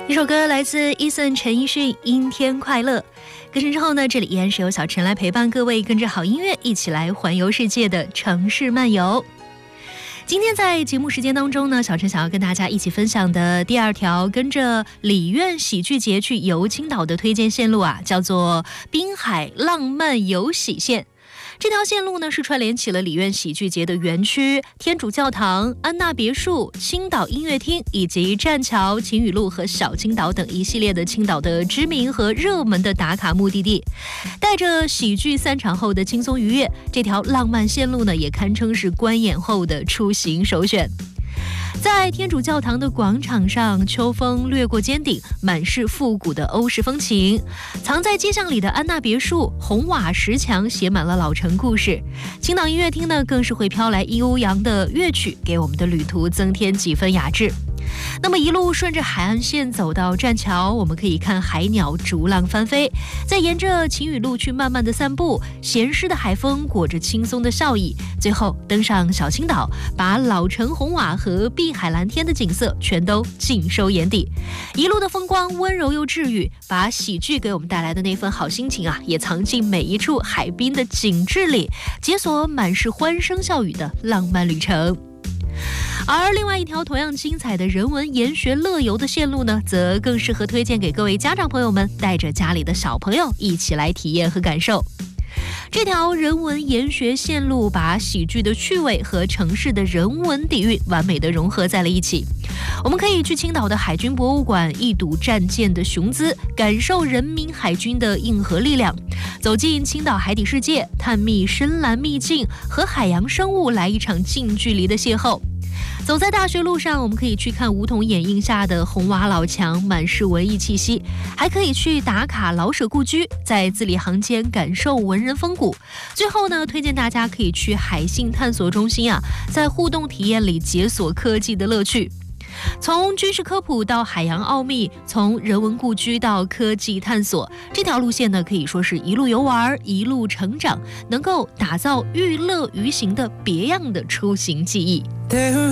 一首歌来自Eason陈奕迅《阴天快乐》。歌声之后呢，这里依然是由小陈来陪伴各位，跟着好音乐一起来环游世界的城市漫游。今天在节目时间当中呢，小陈想要跟大家一起分享的第二条跟着里苑喜剧节去游青岛的推荐线路啊，叫做滨海浪漫游喜线。这条线路呢是串联起了里苑喜剧节的园区、天主教堂、安娜别墅、青岛音乐厅以及栈桥、晴雨路和小青岛等一系列的青岛的知名和热门的打卡目的地。带着喜剧散场后的轻松愉悦，这条浪漫线路呢也堪称是观演后的出行首选。在天主教堂的广场上，秋风掠过尖顶，满是复古的欧式风情。藏在街巷里的安娜别墅，红瓦石墙写满了老城故事。青岛音乐厅呢，更是会飘来悠扬的乐曲，给我们的旅途增添几分雅致。那么一路顺着海岸线走到栈桥，我们可以看海鸟逐浪翻飞，再沿着晴雨路去慢慢的散步，咸湿的海风裹着轻松的笑意，最后登上小青岛，把老城红瓦和碧海蓝天的景色全都尽收眼底。一路的风光温柔又治愈，把喜剧给我们带来的那份好心情啊，也藏进每一处海滨的景致里，解锁满是欢声笑语的浪漫旅程。而另外一条同样精彩的人文研学乐游的线路呢，则更适合推荐给各位家长朋友们，带着家里的小朋友一起来体验和感受。这条人文研学线路把喜剧的趣味和城市的人文底蕴完美的融合在了一起。我们可以去青岛的海军博物馆一睹战舰的雄姿，感受人民海军的硬核力量，走进青岛海底世界，探秘深蓝秘境，和海洋生物来一场近距离的邂逅。走在大学路上，我们可以去看梧桐掩映下的红瓦老墙，满是文艺气息，还可以去打卡老舍故居，在字里行间感受文人风骨。最后呢，推荐大家可以去海信探索中心啊，在互动体验里解锁科技的乐趣。从军事科普到海洋奥秘，从人文故居到科技探索，这条路线呢可以说是一路游玩一路成长，能够打造寓乐于行的别样的出行记忆。